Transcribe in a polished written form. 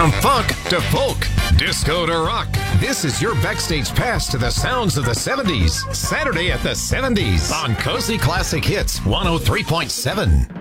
From funk to folk, disco to rock, this is your backstage pass to the sounds of the 70s. Saturday at the 70s on Cozy Classic Hits 103.7.